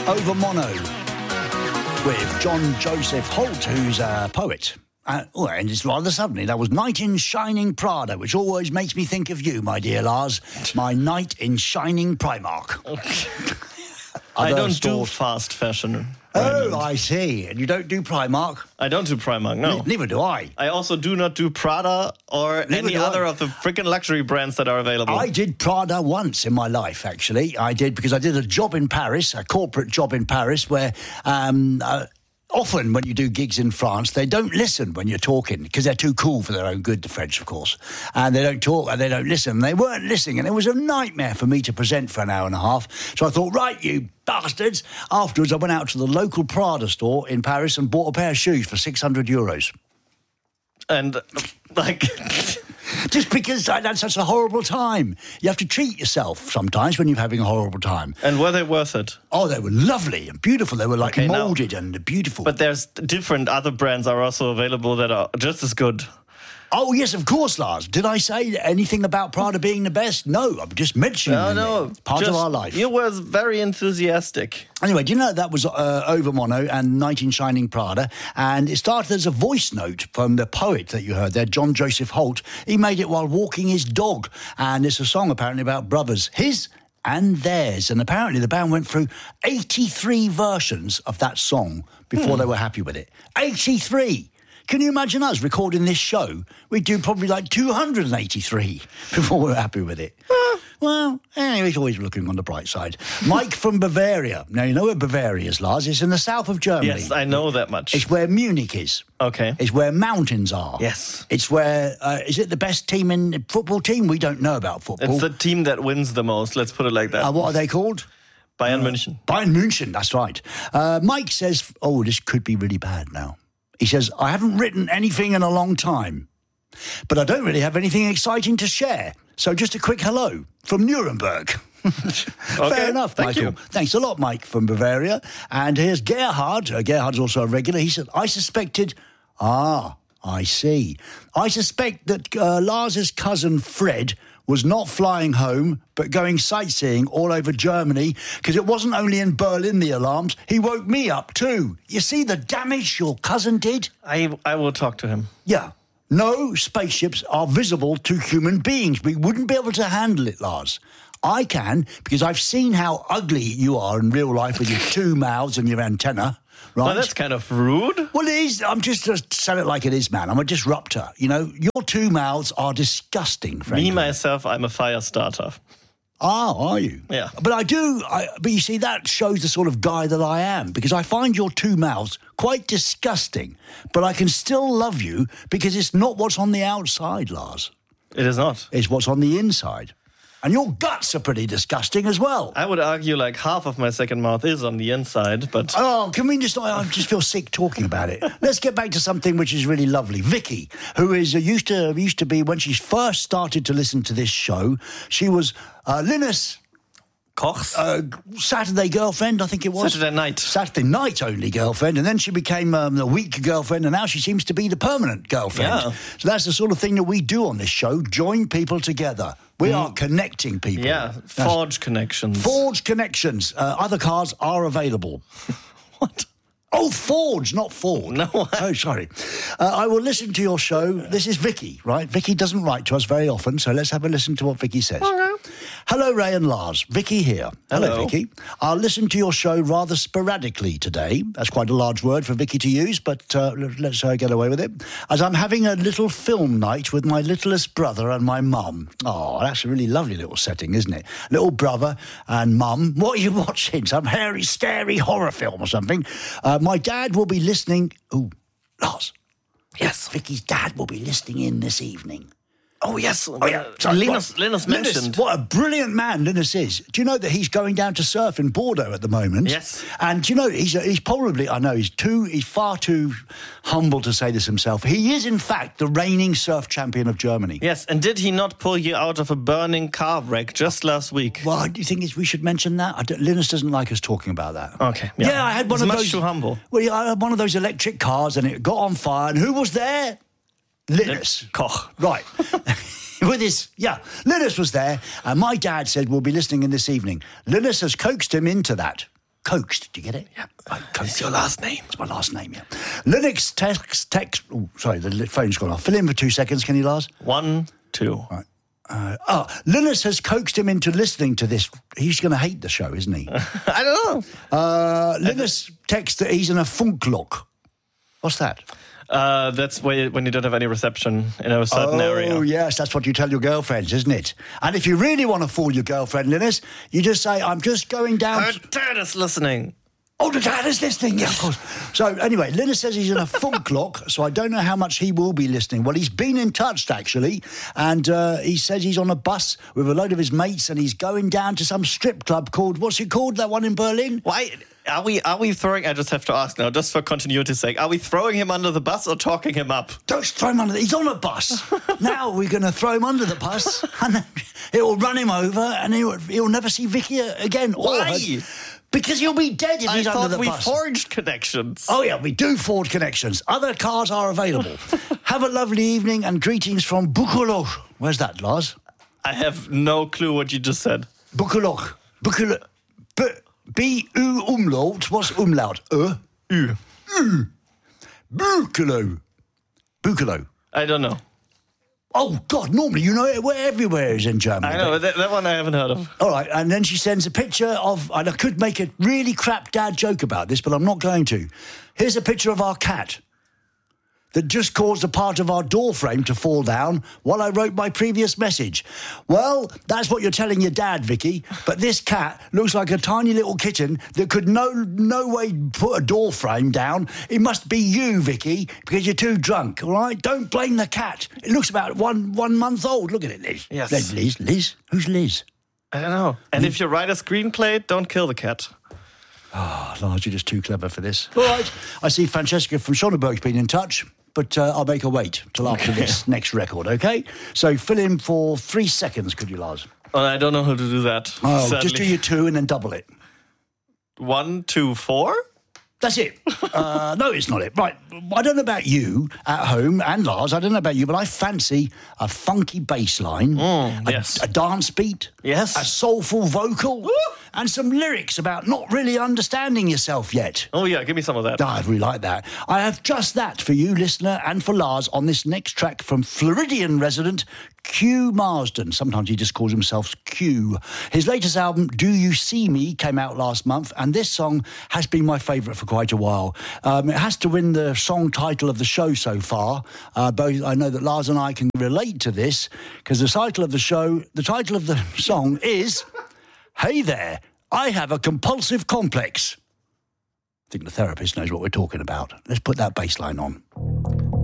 Over Mono with John Joseph Holt, who's a poet. And it's rather suddenly. That was Knight in Shining Prada, which always makes me think of you, my dear Lars. My knight in shining Primark. I don't do fast fashion. Oh, I see. And you don't do Primark? I don't do Primark, no. Neither do I. I also do not do Prada or any other of the freaking luxury brands that are available. I did Prada once in my life, actually. I did, because I did a job in Paris, a corporate job in Paris, where often when you do gigs in France, they don't listen when you're talking because they're too cool for their own good, the French, of course. And they don't talk and they don't listen. They weren't listening, and it was a nightmare for me to present for an hour and a half. So I thought, right, you bastards. Afterwards, I went out to the local Prada store in Paris and bought a pair of shoes for €600. And, like... Just because I had such a horrible time. You have to treat yourself sometimes when you're having a horrible time. And were they worth it? Oh, they were lovely and beautiful. They were like moulded and beautiful. But there's different other brands are also available that are just as good. Oh, yes, of course, Lars. Did I say anything about Prada being the best? No, I'm just mentioning it. Part of our life. You were very enthusiastic. Anyway, do you know that was Over Mono and Knight in Shining Prada? And it started as a voice note from the poet that you heard there, John Joseph Holt. He made it while walking his dog. And it's a song apparently about brothers. His and theirs. And apparently the band went through 83 versions of that song before they were happy with it. 83! Can you imagine us recording this show? We'd do probably like 283 before we were happy with it. Well, anyway, he's always looking on the bright side. Mike from Bavaria. Now, you know where Bavaria is, Lars? It's in the south of Germany. Yes, I know that much. It's where Munich is. Okay. It's where mountains are. Yes. It's where, is it the best team in football team? We don't know about football. It's the team that wins the most, let's put it like that. What are they called? Bayern München. Bayern München, that's right. Mike says, oh, this could be really bad now. He says, I haven't written anything in a long time, but I don't really have anything exciting to share. So just a quick hello from Nuremberg. Fair enough, Michael. Thanks a lot, Mike from Bavaria. And here's Gerhard. Gerhard's also a regular. He said, I suspected... I see. I suspect that Lars's cousin Fred was not flying home, but going sightseeing all over Germany, because it wasn't only in Berlin, the alarms. He woke me up too. You see the damage your cousin did? I will talk to him. Yeah. No spaceships are visible to human beings. We wouldn't be able to handle it, Lars. I can, because I've seen how ugly you are in real life with your two mouths and your antenna. Right? Well, that's kind of rude. Well, it is. I'm just to say it like it is, man. I'm a disruptor. You know, your two mouths are disgusting, frankly. Me, myself, I'm a fire starter. Oh, are you? Yeah. But but you see, that shows the sort of guy that I am, because I find your two mouths quite disgusting, but I can still love you because it's not what's on the outside, Lars. It is not. It's what's on the inside. And your guts are pretty disgusting as well. I would argue like half of my second mouth is on the inside, but... Oh, can we just... I just feel sick talking about it. Let's get back to something which is really lovely. Vicky, who is used to be, when she first started to listen to this show, she was Linus... Koch's? Saturday girlfriend, I think it was. Saturday night only girlfriend, and then she became the week girlfriend, and now she seems to be the permanent girlfriend. Yeah. So that's the sort of thing that we do on this show, join people together. We are connecting people. Yeah, forge connections. Forge connections. Other cars are available. What? Oh, Forge, not Ford. No. Oh, sorry. I will listen to your show. This is Vicky, right? Vicky doesn't write to us very often, so let's have a listen to what Vicky says. Okay. Hello, Ray and Lars. Vicky here. Hello, Vicky. I'll listen to your show rather sporadically today. That's quite a large word for Vicky to use, but let's get away with it. As I'm having a little film night with my littlest brother and my mum. Oh, that's a really lovely little setting, isn't it? Little brother and mum. What are you watching? Some hairy, scary horror film or something? My dad will be listening... Oh, Lars. Yes. Vicky's dad will be listening in this evening. Oh, yes. Oh, yeah. Linus mentioned. What a brilliant man Linus is. Do you know that he's going down to surf in Bordeaux at the moment? Yes. And do you know, he's probably, I know, he's far too humble to say this himself. He is, in fact, the reigning surf champion of Germany. Yes, and did he not pull you out of a burning car wreck just last week? Well, do you think we should mention that? Linus doesn't like us talking about that. Okay. Yeah, I had one of those... much too humble. Well, yeah, I had one of those electric cars and it got on fire, and who was there? Linus. Koch. Right. Linus was there, and my dad said we'll be listening in this evening. Linus has coaxed him into that. Coaxed, do you get it? Yeah. Coaxed. It's your last name. It's my last name, yeah. Linux text. Oh, sorry, the phone's gone off. Fill in for 2 seconds, can you, Lars? 1, 2. Right. Linus has coaxed him into listening to this. He's going to hate the show, isn't he? I don't know. Linus texts that he's in a Funkloch. What's that? That's when you don't have any reception in a certain area. Oh, yes, that's what you tell your girlfriends, isn't it? And if you really want to fool your girlfriend, Linus, you just say, I'm just going down... Her dad is listening. Oh, the dad is listening, yeah, of course. So, anyway, Linus says he's in a Funkloch, so I don't know how much he will be listening. Well, he's been in touch, actually, and he says he's on a bus with a load of his mates, and he's going down to some strip club called, what's it called, that one in Berlin? Why... Are we throwing... I just have to ask now, just for continuity's sake, are we throwing him under the bus or talking him up? Don't throw him under he's on a bus. Now we're going to throw him under the bus, and then it will run him over, and he'll never see Vicky again. Why? Because he'll be dead if he's under the bus. I thought we forged connections. Oh, yeah, we do forge connections. Other cars are available. Have a lovely evening and greetings from Bukuloch. Where's that, Lars? I have no clue what you just said. Bukuloch. Bukuloch. B-U umlaut. What's umlaut? U. Bukulo. I don't know. Oh, God, normally you know it everywhere is in Germany. I know, that one I haven't heard of. All right, and then she sends a picture of, and I could make a really crap dad joke about this, but I'm not going to. Here's a picture of our cat that just caused a part of our door frame to fall down while I wrote my previous message. Well, that's what you're telling your dad, Vicky, but this cat looks like a tiny little kitten that could no way put a door frame down. It must be you, Vicky, because you're too drunk, all right? Don't blame the cat. It looks about one month old. Look at it, Liz. Yes. Liz? Who's Liz? I don't know. And if you write a screenplay, don't kill the cat. Oh, Lars, you're just too clever for this. All right. I see Francesca from Schonenberg's been in touch, but I'll make her wait till after this next record, OK? So fill in for 3 seconds, could you, Lars? Well, I don't know how to do that. Oh, sadly. Just do your 2 and then double it. 1, 2, 4? That's it. No, it's not it. Right, I don't know about you at home, and Lars, I don't know about you, but I fancy a funky bass line, yes. a dance beat, yes, a soulful vocal, and some lyrics about not really understanding yourself yet. Oh, yeah, give me some of that. I really like that. I have just that for you, listener, and for Lars on this next track from Floridian resident Q Marsden. Sometimes he just calls himself Q. His latest album, Do You See Me, came out last month, and this song has been my favourite for quite a while. It has to win the song title of the show so far. Both I know that Lars and I can relate to this, because the title of the song is Hey There, I Have a Compulsive Complex. I think the therapist knows what we're talking about. Let's put that bass line on.